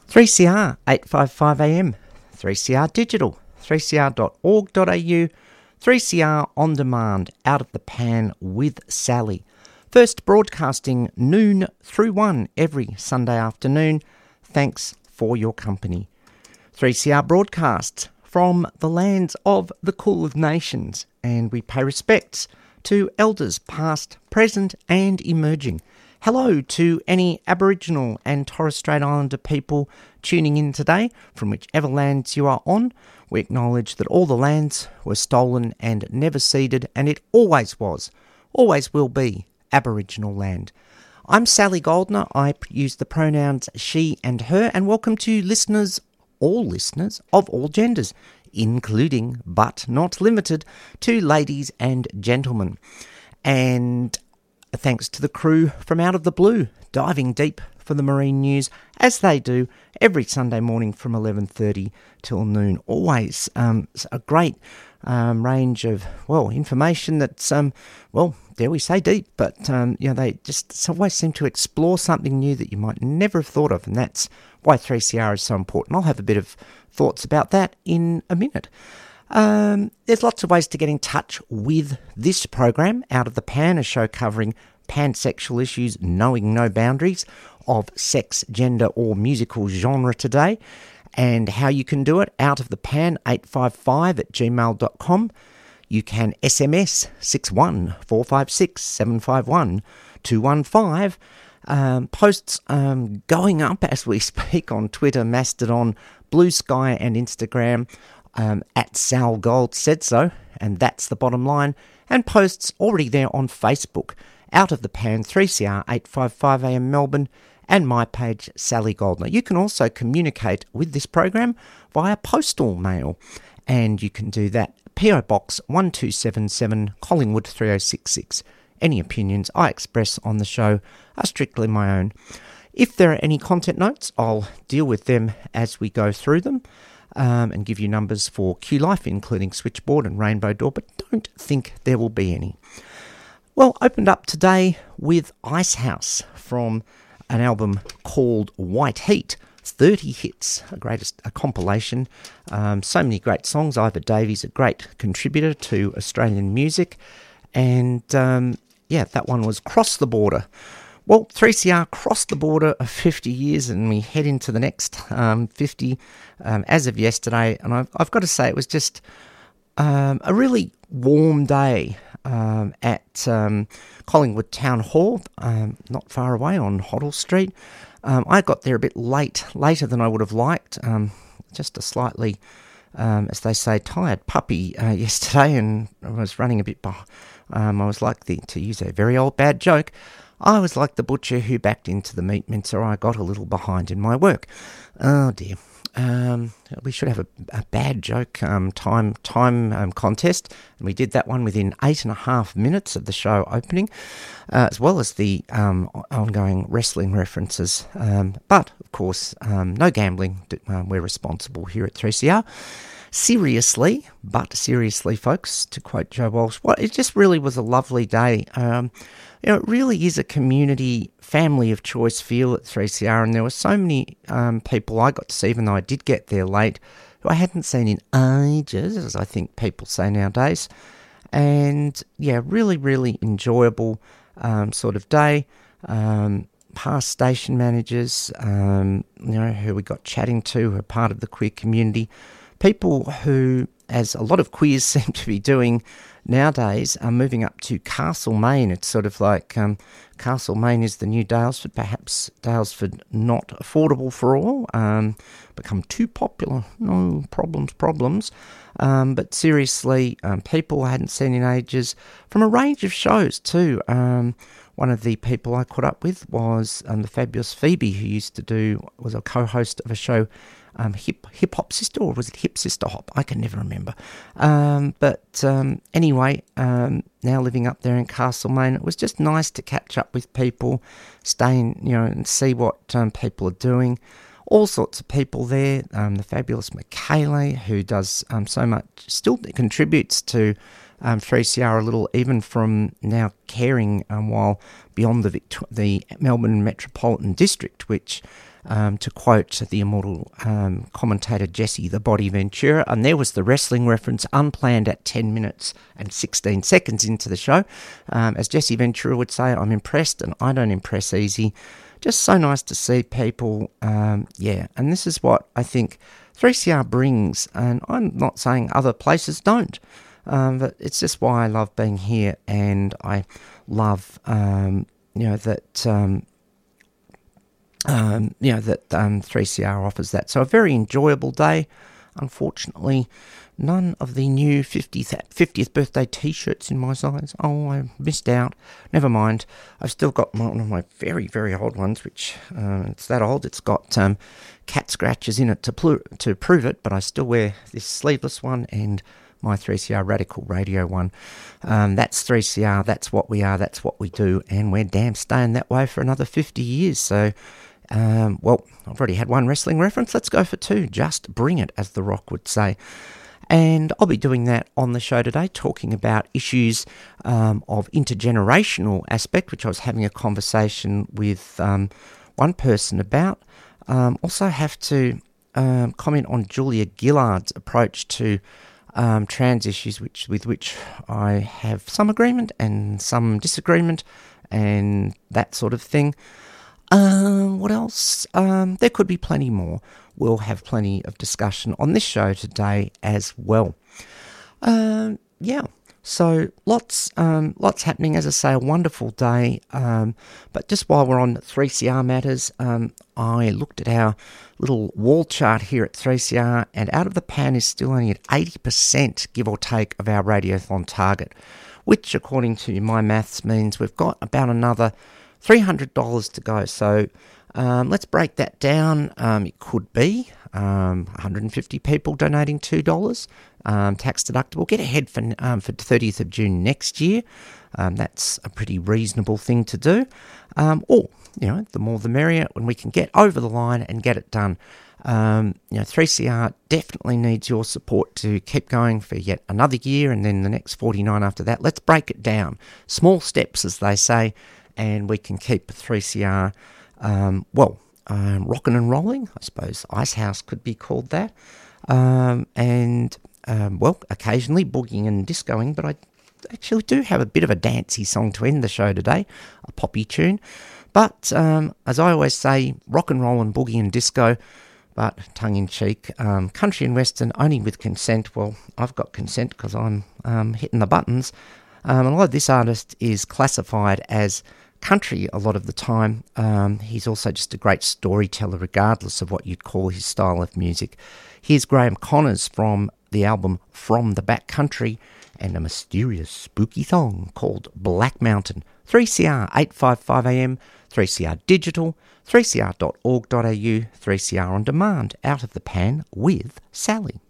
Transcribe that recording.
3CR 855 AM, 3CR Digital, 3cr.org.au, 3CR On Demand, Out of the Pan with Sally. First broadcasting noon through 1 every Sunday afternoon. Thanks for your company. 3CR broadcasts from the lands of the Cool of Nations, and we pay respects to elders past, present and emerging. Hello to any Aboriginal and Torres Strait Islander people tuning in today from whichever lands you are on. We acknowledge that all the lands were stolen and never ceded, and it always was, always will be Aboriginal land. I'm Sally Goldner. I use the pronouns she and her, and welcome to listeners, all listeners of all genders, including but not limited to ladies and gentlemen. And thanks to the crew from Out of the Blue, diving deep for the marine news, as they do every Sunday morning from 11:30 till noon. Always a great range of, information that's, dare we say deep, but, they just always seem to explore something new that you might never have thought of, and that's why 3CR is so important. I'll have a bit of thoughts about that in a minute. There's lots of ways to get in touch with this program. Out of the Pan, a show covering pansexual issues, knowing no boundaries of sex, gender or musical genre today. And how you can do it, out of the pan 855 at gmail.com. You can SMS 61456 751 215. Posts going up as we speak on Twitter, Mastodon, Blue Sky and Instagram. At Sal Gold said so, and that's the bottom line. And posts already there on Facebook, Out of the Pan 3CR 855 AM Melbourne, and my page Sally Goldner. You can also communicate with this program via postal mail, and you can do that PO Box 1277 Collingwood 3066. Any opinions I express on the show are strictly my own. If there are any content notes, I'll deal with them as we go through them. And give you numbers for Q Life, including Switchboard and Rainbow Door, but don't think there will be any. Well, opened up today with Icehouse from an album called White Heat, 30 hits, a compilation. So many great songs. Ivor Davies, a great contributor to Australian music. And that one was Cross the Border. Well, 3CR crossed the border of 50 years and we head into the next 50 as of yesterday. And I've got to say it was just a really warm day at Collingwood Town Hall, not far away on Hoddle Street. I got there a bit later than I would have liked, just a slightly, as they say, tired puppy yesterday, and I was running a bit behind. I was like to use a very old bad joke, I was like the butcher who backed into the meat mincer. I got a little behind in my work. Oh dear. We should have a bad joke time contest, and we did that one within 8.5 minutes of the show opening, as well as the ongoing wrestling references. But of course, no gambling. We're responsible here at 3CR. Seriously, folks, to quote Joe Walsh, it just really was a lovely day. It really is a community, family of choice feel at 3CR, and there were so many people I got to see, even though I did get there late, who I hadn't seen in ages, as I think people say nowadays. And yeah, really, really enjoyable sort of day. Past station managers, who we got chatting to, who are part of the queer community. People who, as a lot of queers seem to be doing nowadays, are moving up to Castlemaine. It's sort of like Castlemaine is the new Daylesford, perhaps Daylesford not affordable for all, become too popular, no problems. But seriously, people I hadn't seen in ages, from a range of shows too. One of the people I caught up with was the fabulous Phoebe, who was a co-host of a show, Hip Hop Sister, or was it Hip Sister Hop? I can never remember. Anyway, now living up there in Castlemaine, it was just nice to catch up with people, stay in, and see what people are doing. All sorts of people there. The fabulous Michaela, who does so much, still contributes to 3CR a little, even from now caring while beyond the Melbourne Metropolitan District, which to quote the immortal commentator Jesse the Body Ventura, and there was the wrestling reference unplanned at 10 minutes and 16 seconds into the show. As Jesse Ventura would say, I'm impressed and I don't impress easy. Just so nice to see people, and this is what I think 3CR brings, and I'm not saying other places don't, but it's just why I love being here, and I love, that 3CR offers that. So a very enjoyable day. Unfortunately, none of the new 50th birthday T-shirts in my size. Oh, I missed out. Never mind. I've still got one of my very, very old ones, which it's that old. It's got cat scratches in it to prove it, but I still wear this sleeveless one and my 3CR Radical Radio one. That's 3CR. That's what we are. That's what we do, and we're damn staying that way for another 50 years. So, I've already had one wrestling reference. Let's go for two. Just bring it, as The Rock would say. And I'll be doing that on the show today, talking about issues of intergenerational aspect, which I was having a conversation with one person about. Also have to comment on Julia Gillard's approach to trans issues, with which I have some agreement and some disagreement and that sort of thing. What else? There could be plenty more. We'll have plenty of discussion on this show today as well. So lots happening. As I say, a wonderful day. But just while we're on 3CR matters, I looked at our little wall chart here at 3CR, and Out of the Pan is still only at 80%, give or take, of our Radiothon target, which, according to my maths, means we've got about another $300 to go. So let's break that down. It could be 150 people donating $2, tax deductible. Get ahead for 30th of June next year. That's a pretty reasonable thing to do. The more the merrier when we can get over the line and get it done. 3CR definitely needs your support to keep going for yet another year, and then the next 49 after that. Let's break it down. Small steps, as they say, and we can keep 3CR, rocking and rolling. I suppose Icehouse could be called that. Occasionally boogieing and discoing, but I actually do have a bit of a dancey song to end the show today, a poppy tune. But as I always say, rock and roll and boogie and disco, but tongue-in-cheek, country and western, only with consent. Well, I've got consent because I'm hitting the buttons. A lot of this artist is classified as country a lot of the time. He's also just a great storyteller, regardless of what you'd call his style of music. Here's Graham Connors from the album From the Back Country, and a mysterious, spooky song called Black Mountain. 3CR 855 AM, 3CR Digital, 3cr.org.au, 3CR On Demand, Out of the Pan with Sally.